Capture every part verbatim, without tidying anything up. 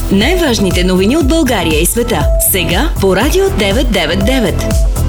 Най-важните новини от България и света. Сега по Радио деветsto деветдесет и девет.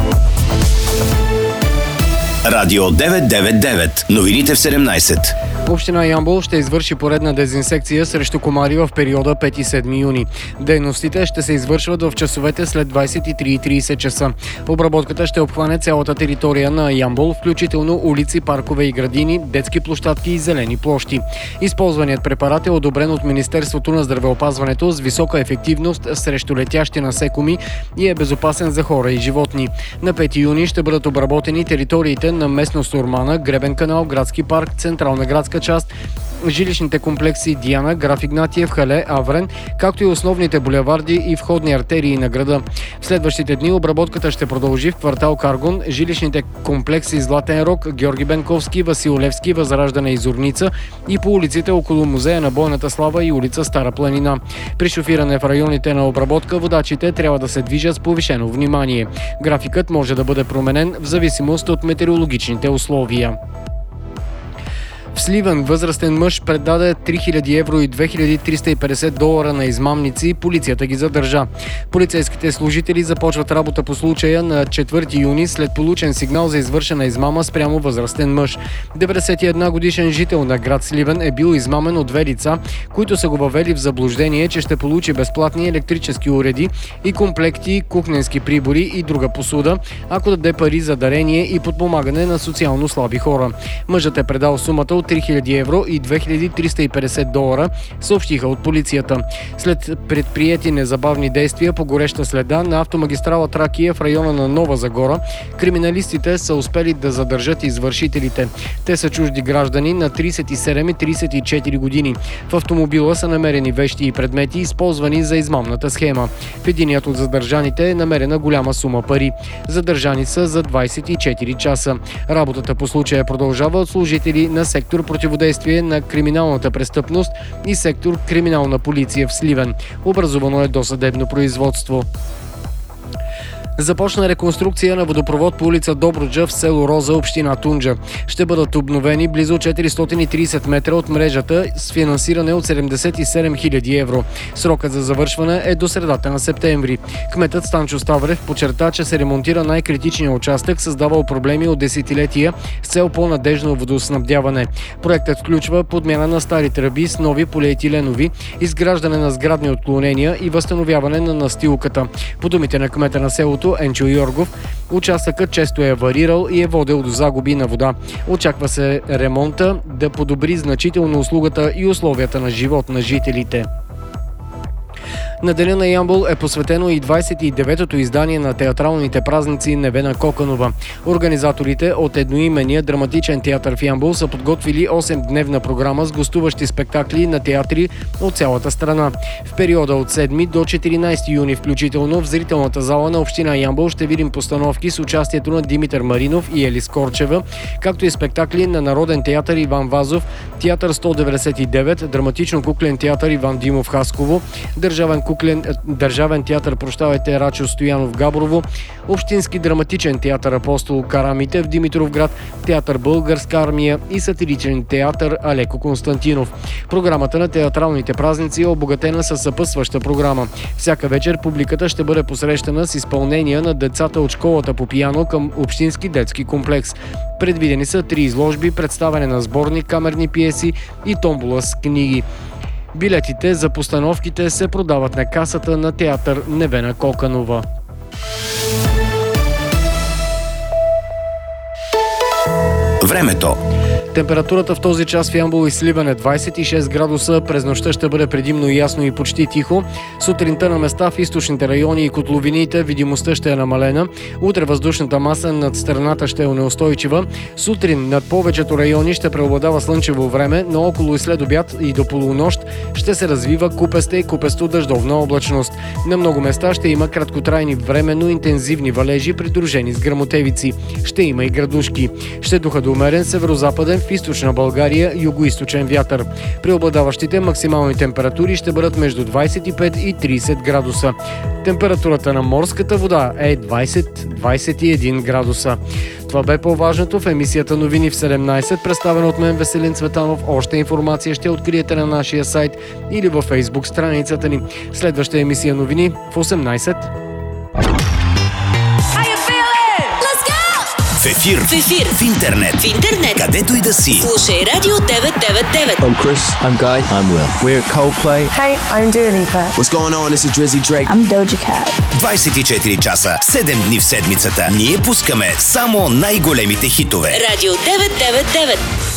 Радио деветsto деветдесет и девет. Новините в седемнайсет. Община Ямбол ще извърши поредна дезинсекция срещу комари в периода пети и седми юни. Дейностите ще се извършват в часовете след двайсет и три и трийсет часа. Обработката ще обхване цялата територия на Ямбол, включително улици, паркове и градини, детски площадки и зелени площи. Използваният препарат е одобрен от Министерството на здравеопазването с висока ефективност срещу летящи насекоми и е безопасен за хора и животни. На пети юни ще бъдат обработени териториите на местност Урмана, Гребен канал, Градски парк, Централна градска част, жилищните комплекси Диана, Граф Игнатиев, Хале, Аврен, както и основните булеварди и входни артерии на града. В следващите дни обработката ще продължи в квартал Каргон, жилищните комплекси Златен Рог, Георги Бенковски, Васил Левски, Възраждане и Зорница и по улиците около Музея на бойната слава и улица Стара планина. При шофиране в районите на обработка водачите трябва да се движат с повишено внимание. Графикът може да бъде променен в зависимост от метеорологичните условия. В Сливен възрастен мъж предаде три хиляди евро и две хиляди триста и петдесет долара на измамници и полицията ги задържа. Полицейските служители започват работа по случая на четвърти юни след получен сигнал за извършена измама спрямо възрастен мъж. деветдесет и една годишен жител на град Сливен е бил измамен от две лица, които са го въвели в заблуждение, че ще получи безплатни електрически уреди и комплекти, кухненски прибори и друга посуда, ако даде пари за дарение и подпомагане на социално слаби хора. Мъжът е предал сумата от три хиляди евро и две хиляди триста и петдесет долара, съобщиха от полицията. След предприети незабавни действия по гореща следа на автомагистрала Тракия в района на Нова Загора, криминалистите са успели да задържат извършителите. Те са чужди граждани на трийсет и седем и трийсет и четири години. В автомобила са намерени вещи и предмети, използвани за измамната схема. В единият от задържаните е намерена голяма сума пари. Задържани са за двайсет и четири часа. Работата по случая продължава от служители на сектор противодействие на криминалната престъпност и сектор криминална полиция в Сливен. Образувано е досъдебно производство. Започна реконструкция на водопровод по улица Добруджа в село Роза, община Тунджа. Ще бъдат обновени близо четиристотин и трийсет метра от мрежата с финансиране от седемдесет и седем хиляди евро. Срокът за завършване е до средата на септември. Кметът Станчо Ставрев подчерта, че се ремонтира най-критичния участък, създавал проблеми от десетилетия с цел по-надежно водоснабдяване. Проектът включва подмяна на стари тръби с нови полиетиленови, изграждане на сградни отклонения и възстановяване на настилката. По думите на кмета на селото Енчо Йоргов, участъкът често е аварирал и е водил до загуби на вода. Очаква се ремонта да подобри значително услугата и условията на живот на жителите. На Деня на Ямбол е посветено и двайсет и деветото издание на театралните празници Невена Коканова. Организаторите от едноименния драматичен театър в Ямбол са подготвили осемдневна програма с гостуващи спектакли на театри от цялата страна. В периода от седми до четиринайсети юни включително в зрителната зала на община Ямбол ще видим постановки с участието на Димитър Маринов и Елис Корчева, както и спектакли на Народен театър Иван Вазов, Театър сто деветдесет и девет, Драматично-куклен театър Иван Димов Хасково, Държавен Куклен, Държавен театър, прощавайте, Рачо Стоянов Габрово, Общински драматичен театър Апостол Карамите в Димитровград, театър Българска армия и сатиричен театър Алеко Константинов. Програмата на театралните празници е обогатена със съпътстваща програма. Всяка вечер публиката ще бъде посрещана с изпълнения на децата от школата по пиано към Общински детски комплекс. Предвидени са три изложби, представяне на сборник камерни пиеси и томбола с книги. Билетите за постановките се продават на касата на театър Невена Коканова. Времето. Температурата в този час в Ямбол и Сливен е двайсет и шест градуса, през нощта ще бъде предимно ясно и почти тихо. Сутринта на места в източните райони и котловините видимостта ще е намалена. Утре въздушната маса над страната ще е неустойчива. Сутрин над повечето райони ще преобладава слънчево време, но около и след обяд и до полунощ ще се развива купеста и купесто дъждовна облачност. На много места ще има краткотрайни временно интензивни валежи, придружени с гръмотевици. Ще има и градушки. Ще духа до умерен северозападен, в източна България югоизточен вятър. Преобладаващите максимални температури ще бъдат между двадесет и пет и тридесет градуса. Температурата на морската вода е двадесет до двадесет и един градуса. Това бе по-важното в емисията Новини в седемнадесет, представена от мен Веселин Цветанов. Още информация ще откриете на нашия сайт или във Фейсбук страницата ни. Следваща емисия Новини в осемнадесет. В ефир, В ефир, в интернет, в интернет, където и да си. слушай Радио деветстотин и деветдесет и девет. I'm Chris. I'm Guy. I'm Will. We're Coldplay. Hey, I'm Dua Lipa. What's going on? This is Drizzy Drake. I'm Doja Cat. двадесет и четири часа, седем дни в седмицата. Ние пускаме само най-големите хитове. Радио деветстотин и деветдесет и девет.